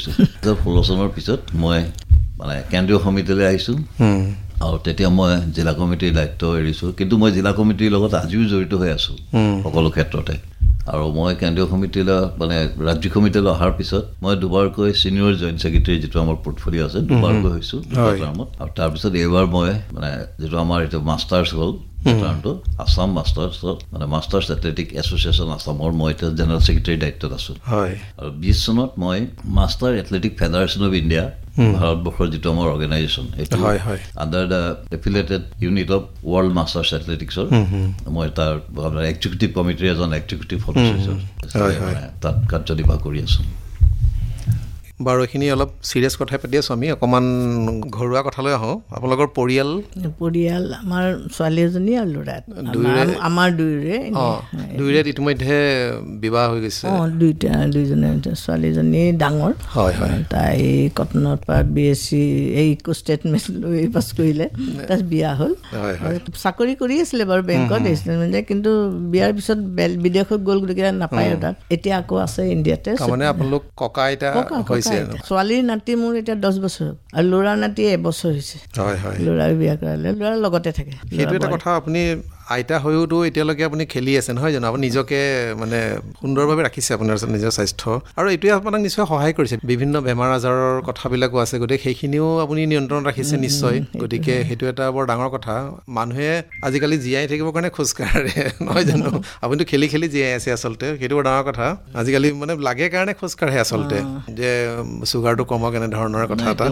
পিছত 2016 চনৰ পিছত মই মানে কেন্দ্ৰীয় সমিতিলৈ আহিছোঁ আৰু তেতিয়া মই জিলা কমিটিৰ দায়িত্ব এৰিছোঁ কিন্তু মই জিলা কমিটিৰ লগত আজিও জড়িত হৈ আছোঁ সকলো ক্ষেত্ৰতে আৰু মই কেন্দ্ৰীয় সমিতিলৈ মানে ৰাজ্যিক সমিতিলৈ অহাৰ পিছত মই দুবাৰকৈ ছিনিয়ৰ জইণ্ট ছেক্ৰেটাৰী যিটো আমাৰ পৰ্টফলিঅ' আছে দুবাৰকৈ হৈছোঁ টাৰ্মত আৰু তাৰপিছত এইবাৰ মই মানে যিটো আমাৰ এইটো মাষ্টাৰ্ছ হ'ল টাৰ্মটো আছাম মাষ্টাৰ্ছত মানে মাষ্টাৰ্ছ এথলেটিক এছ'চিয়েশ্যন আছামৰ মই এতিয়া জেনেৰেল ছেক্ৰেটাৰীৰ দায়িত্বত আছোঁ আৰু 20 চনত মই master athletic federation of India ভাৰতবৰ্ষৰ যিটো আমাৰ অৰ্গেনাইজেশ্যন এইটো under the affiliated unit of world masters এথলেটিক্সৰ মই তাৰ এক্সিকিউটিভ কমিটিৰ এজন এক্সিকিউটিভ সদস্য তাত কাৰ্যনিৰ্বাহ কৰি আছোঁ বাৰু এইখিনি অলপ চিৰিয়াছ কথাই পাতি আছোঁ আমি অকণমান ঘৰুৱা কথালৈ আহোঁ আপোনালোকৰ পৰিয়াল আমাৰ ছোৱালী এজনী আৰু ল'ৰা আমাৰ দুয়োৰে ইতিমধ্যে বিবাহ হৈ গৈছে দুইজনে ছোৱালীজনী ডাঙৰ তাই কটনৰ পৰা BSc এই ষ্টেট লৈ পাছ কৰিলে তাৰপিছত বিয়া হ'ল চাকৰি কৰি আছিলে বাৰু বেংকত কিন্তু বিয়াৰ পিছত বিদেশত গ'ল গতিকে নাপায় তাত এতিয়া আকৌ আছে ইণ্ডিয়াতে মানে আপোনালোক ককা আইতা হৈছে ছোৱালীৰ নাতি মোৰ এতিয়া 10 বছৰ আৰু ল'ৰাৰ নাতি 1 বছৰ হৈছে ল'ৰাৰ বিয়া কৰালে ল'ৰাৰ লগতে থাকে সেইটো এটা কথা আপুনি আইতা হৈওতো এতিয়ালৈকে আপুনি খেলি আছে নহয় জানো আপুনি নিজকে মানে সুন্দৰভাৱে ৰাখিছে আপোনাৰ নিজৰ স্বাস্থ্য আৰু এইটোৱে আপোনাক নিশ্চয় সহায় কৰিছে বিভিন্ন বেমাৰ আজাৰৰ কথাবিলাকো আছে গতিকে সেইখিনিও আপুনি নিয়ন্ত্ৰণত ৰাখিছে নিশ্চয় গতিকে সেইটো এটা বৰ ডাঙৰ কথা মানুহে আজিকালি জীয়াই থাকিবৰ কাৰণে খোজকাঢ়ে নহয় জানো আপুনিতো খেলি খেলি জীয়াই আছে আচলতে সেইটো বৰ ডাঙৰ কথা আজিকালি মানে লাগে কাৰণে খোজকাঢ়ে আচলতে যে চুগাৰটো কমক এনেধৰণৰ কথা এটা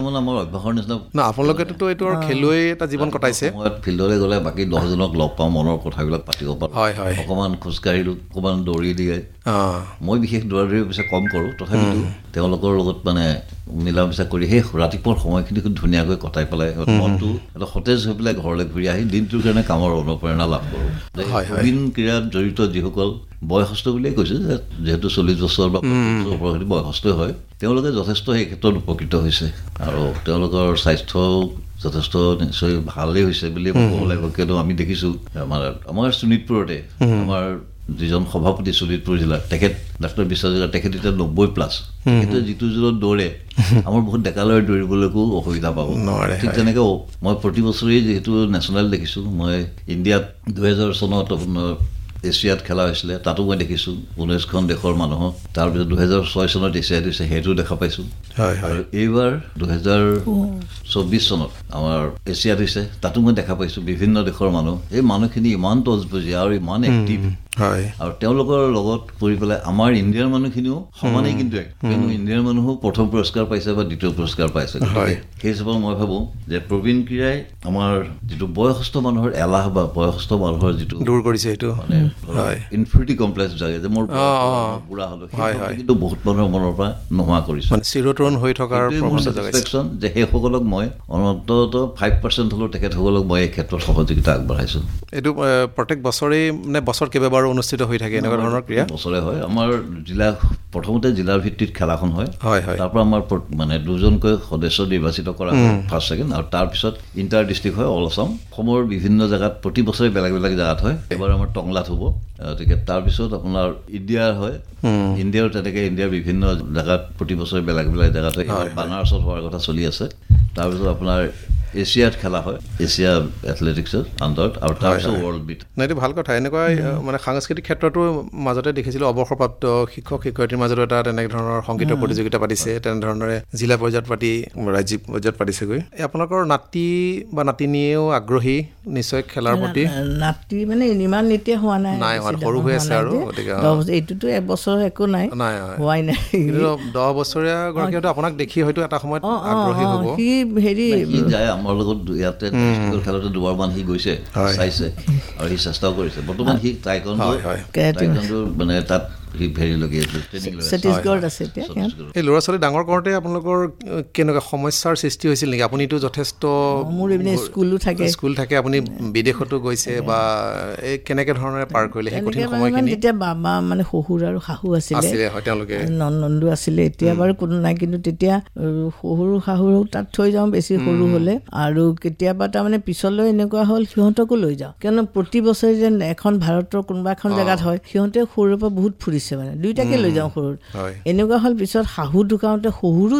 না আপোনালোকেতো এইটো আৰু খেলুৱৈ এটা জীৱন কটাইছে ফিল্ডলৈ গ'লে বাকী 10জনক লগ পাওঁ মনৰ কথাবিলাক পাতিব পাৰোঁ অকণমান খোজকাঢ়িলোঁ অকণমান দৌৰি দিয়ে মই বিশেষ দৌৰা দৌৰি পিছে কম কৰোঁ তথাপিতো তেওঁলোকৰ লগত মানে মিলা মিছা কৰি সেই ৰাতিপুৱাৰ সময়খিনি খুব ধুনীয়াকৈ কটাই পেলাই মনটো এটা সতেজ হৈ পেলাই ঘৰলৈ ঘূৰি আহি দিনটোৰ কাৰণে কামৰ অনুপ্ৰেৰণা লাভ কৰোঁ নবীন ক্ৰীড়াত জড়িত যিসকল বয়সস্থ বুলিয়ে কৈছে যে যিহেতু 40 বছৰ বা 50 বছৰ বয়সস্থই হয় তেওঁলোকে যথেষ্ট এই ক্ষেত্ৰত উপকৃত হৈছে আৰু তেওঁলোকৰ স্বাস্থ্য যথেষ্ট নিশ্চয় ভালেই হৈছে বুলি ক'ব লাগিব কিয়নো আমি দেখিছোঁ আমাৰ শোণিতপুৰতে আমাৰ যিজন সভাপতি শোণিতপুৰ জিলাৰ তেখেত ডাক্তৰ বিশ্বাস তেখেত এতিয়া 90+ তেখেতে যিটো জোৰত দৌৰে আমাৰ বহুত ডেকালৈ দৌৰিবলৈকো অসুবিধা পাব ঠিক তেনেকৈ মই প্ৰতি বছৰেই যিহেতু নেশ্যনেল দেখিছোঁ মই ইণ্ডিয়াত 2000 চনত আপোনাৰ এছিয়াত খেলা হৈছিলে তাতো মই দেখিছোঁ 19খন দেশৰ মানুহক তাৰপিছত 2006 চনত এছিয়াত হৈছে সেইটো দেখা পাইছোঁ আৰু এইবাৰ 2024 চনত আমাৰ এছিয়াত হৈছে তাতো মই দেখা পাইছোঁ বিভিন্ন দেশৰ মানুহ এই মানুহখিনি ইমান তজবজীয়া আৰু ইমান এক্টিভ আৰু তেওঁলোকৰ লগত কৰি পেলাই আমাৰ ইণ্ডিয়াৰ মানুহখিনিও সমানেই কিন্তু ইণ্ডিয়াৰ মানুহো প্ৰথম পুৰস্কাৰ পাইছে বা দ্বিতীয় পুৰস্কাৰ পাইছে সেই হিচাপত মই ভাবোঁ যে প্ৰবীণ ক্ৰীড়াই আমাৰ যিটো বয়সস্থ মানুহৰ এলাহ বা বয়সস্থ মানুহৰ যিটো দূৰ কৰিছে সেইটো মানে ইনফিৰিটি কমপ্লেক্স জাগে যে মোৰ বুঢ়া হ'লো কিন্তু বহুত মানুহৰ মনৰ পৰা নোহোৱা কৰিছে চিৰতৰণ হৈ থকাৰ যে সেইসকলক মই অন্ততঃ 5% হ'লেও তেখেতসকলক মই এই ক্ষেত্ৰত সহযোগিতা আগবঢ়াইছোঁ এইটো প্ৰত্যেক বছৰেই মানে বছৰ কেইবাবাৰো অনুষ্ঠিত হৈ থাকে এনেকুৱা ধৰণৰ ক্ৰীড়া বছৰে হয় আমাৰ প্ৰথমতে জিলাৰ ভিত্তিত খেলাখন হয় তাৰ পৰা আমাৰ মানে 2জনকৈ সদস্য নিৰ্বাচিত কৰা হয় ফাৰ্ষ্ট ছেকেণ্ড আৰু তাৰপিছত ইণ্টাৰ ডিষ্ট্ৰিক্ট হয় অল আছাম অসমৰ বিভিন্ন জেগাত প্ৰতি বছৰে বেলেগ বেলেগ জেগাত হয় এবাৰ আমাৰ টংলাত হ'ব গতিকে তাৰপিছত আপোনাৰ ইণ্ডিয়াৰ হয় ইণ্ডিয়াৰ তেনেকৈ ইণ্ডিয়াৰ বিভিন্ন জেগাত প্ৰতি বছৰে বেলেগ বেলেগ জেগাত হয় বানাৰসত হোৱাৰ কথা চলি আছে তাৰপিছত আপোনাৰ এছিয়াত খেলা হয় এছিয়া এথলেটিক্সৰ আণ্ডাৰত আৰু তাৰপিছত ৱৰ্ল্ড বিট এইটো ভাল কথা এনেকুৱা মানে সাংস্কৃতিক ক্ষেত্ৰতো মাজতে দেখিছিলোঁ অৱসৰপ্ৰাপ্ত শিক্ষক শিক্ষয়িত্ৰীৰ মাজতো এটা তেনেধৰণৰ সংগীতৰ প্ৰতিযোগিতা পাতিছে তেনেধৰণৰে জিলা পৰ্যায়ত পাতি ৰাজ্যিক পৰ্যায়ত পাতিছেগৈ আপোনালোকৰ নাতি বা নাতিনীয়েও আগ্ৰহী নিশ্চয় খেলাৰ প্ৰতি নাতি মানে ইমান এতিয়া হোৱা নাই সৰু হৈ আছে আৰু গতিকে এইটোতো 1 বছৰ একো নাই হোৱাই নাই 10 বছৰীয়া গৰাকীয়েতো আপোনাক দেখি হয়তো এটা সময়ত আগ্ৰহী হ'ব সি হেৰি আমাৰ লগত ইয়াতে খেলতে দুবাৰমান সি গৈছে চাইছে আৰু সি চেষ্টাও কৰিছে বৰ্তমান সি টাইকোৱাণ্ডো মানে তাত এই ল'ৰা ছোৱালী ডাঙৰ কৰোঁতে আপোনালোকৰ কেনেকুৱা সমস্যাৰ সৃষ্টি হৈছিল নেকি আপুনিতো যথেষ্ট মোৰ এইপিনে স্কুল থাকে আপুনি বিদেশতো গৈছে বা এই কেনেকৈ ধৰণে পাৰ কৰিলে সেই কঠিন সময়খিনি তেতিয়া বাবা মানে শহুৰ আৰু শাহু আছিলে তেওঁলোকে নন্দু আছিলে এতিয়া বাৰু কোনো নাই কিন্তু তেতিয়া শহুৰ শাহুৰ তাত থৈ যাওঁ বেছি সৰু হ'লে আৰু কেতিয়াবা তাৰমানে পিছলৈ এনেকুৱা হ'ল সিহঁতকো লৈ যাওঁ কিয়নো প্ৰতি বছৰে যেন এখন ভাৰতৰ কোনোবা এখন জেগাত হয় সিহঁতে সৰুৰ পৰা বহুত ফুৰিছে মানে দুইটাকে লৈ যাওঁ সৰুৰ এনেকুৱা হ'ল পিছত শাহু ঢুকাওঁতে শহুৰো